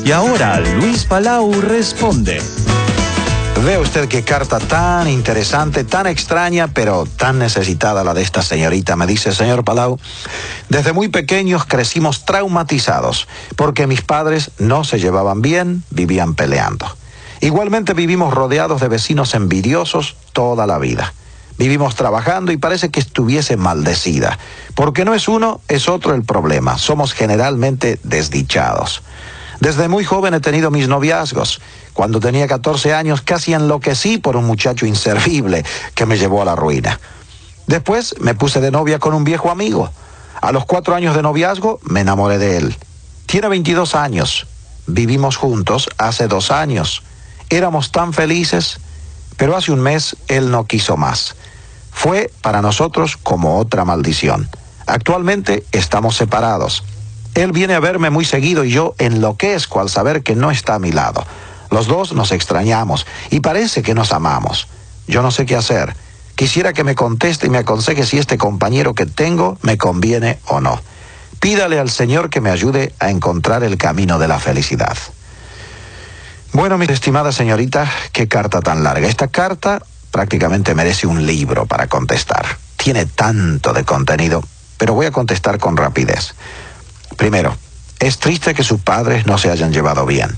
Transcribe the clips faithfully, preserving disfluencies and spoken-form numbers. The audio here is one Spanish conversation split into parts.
Y ahora Luis Palau responde. Ve usted qué carta tan interesante, tan extraña, pero tan necesitada la de esta señorita. Me dice: señor Palau, desde muy pequeños crecimos traumatizados porque mis padres no se llevaban bien, vivían peleando. Igualmente vivimos rodeados de vecinos envidiosos toda la vida. Vivimos trabajando y parece que estuviese maldecida. Porque no es uno, es otro el problema. Somos generalmente desdichados. Desde muy joven he tenido mis noviazgos. Cuando tenía catorce años casi enloquecí por un muchacho inservible que me llevó a la ruina. Después me puse de novia con un viejo amigo. A los cuatro años de noviazgo me enamoré de él. Tiene veintidós años. Vivimos juntos hace dos años. Éramos tan felices, pero hace un mes él no quiso más. Fue para nosotros como otra maldición. Actualmente estamos separados. Él viene a verme muy seguido y yo enloquezco al saber que no está a mi lado. Los dos nos extrañamos y parece que nos amamos. Yo no sé qué hacer. Quisiera que me conteste y me aconseje si este compañero que tengo me conviene o no. Pídale al Señor que me ayude a encontrar el camino de la felicidad. Bueno, mi estimada señorita, qué carta tan larga. Esta carta prácticamente merece un libro para contestar. Tiene tanto de contenido, pero voy a contestar con rapidez. Primero, es triste que sus padres no se hayan llevado bien.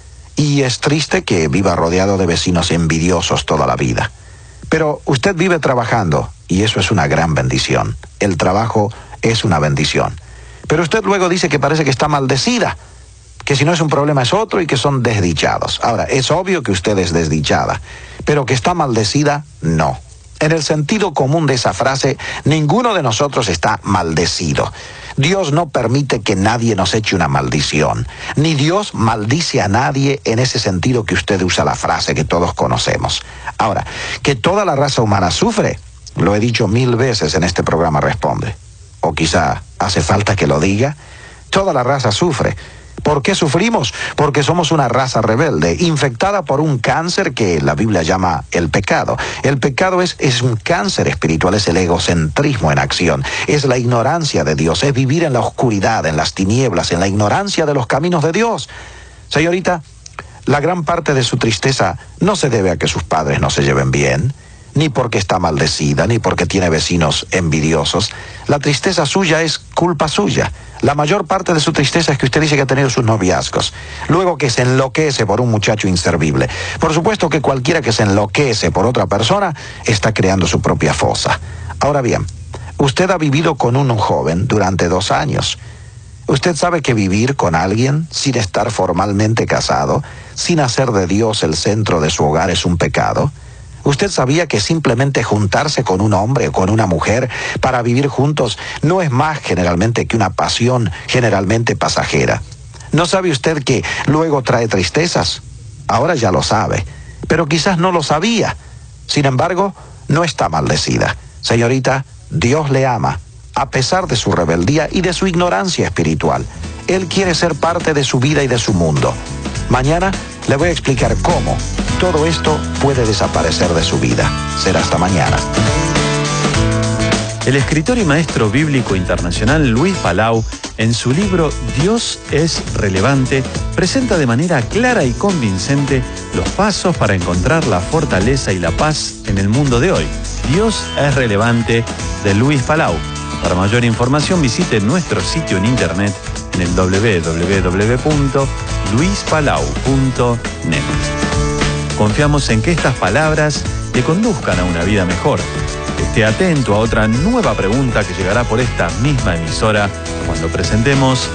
Y es triste que viva rodeado de vecinos envidiosos toda la vida. Pero usted vive trabajando y eso es una gran bendición. El trabajo es una bendición. Pero usted luego dice que parece que está maldecida, que si no es un problema es otro y que son desdichados. Ahora, es obvio que usted es desdichada, pero que está maldecida, no. En el sentido común de esa frase, ninguno de nosotros está maldecido. Dios no permite que nadie nos eche una maldición, ni Dios maldice a nadie en ese sentido que usted usa la frase que todos conocemos. Ahora, que toda la raza humana sufre, lo he dicho mil veces en este programa Responde. O quizá hace falta que lo diga. Toda la raza sufre. ¿Por qué sufrimos? Porque somos una raza rebelde, infectada por un cáncer que la Biblia llama el pecado. El pecado es, es un cáncer espiritual, es el egocentrismo en acción, es la ignorancia de Dios, es vivir en la oscuridad, en las tinieblas, en la ignorancia de los caminos de Dios. Señorita, la gran parte de su tristeza no se debe a que sus padres no se lleven bien, ni porque está maldecida, ni porque tiene vecinos envidiosos. La tristeza suya es culpa suya. La mayor parte de su tristeza es que usted dice que ha tenido sus noviazgos. Luego que se enloquece por un muchacho inservible. Por supuesto que cualquiera que se enloquece por otra persona está creando su propia fosa. Ahora bien, usted ha vivido con un joven durante dos años. Usted sabe que vivir con alguien sin estar formalmente casado, sin hacer de Dios el centro de su hogar es un pecado. ¿Usted sabía que simplemente juntarse con un hombre o con una mujer para vivir juntos no es más generalmente que una pasión generalmente pasajera? ¿No sabe usted que luego trae tristezas? Ahora ya lo sabe, pero quizás no lo sabía. Sin embargo, no está maldecida. Señorita, Dios le ama, a pesar de su rebeldía y de su ignorancia espiritual. Él quiere ser parte de su vida y de su mundo. Mañana le voy a explicar cómo todo esto puede desaparecer de su vida. Será hasta mañana. El escritor y maestro bíblico internacional Luis Palau, en su libro Dios es relevante, presenta de manera clara y convincente los pasos para encontrar la fortaleza y la paz en el mundo de hoy. Dios es relevante, de Luis Palau. Para mayor información visite nuestro sitio en internet en el doble u doble u doble u punto luis palau punto net. Confiamos en que estas palabras le conduzcan a una vida mejor. Esté atento a otra nueva pregunta que llegará por esta misma emisora cuando presentemos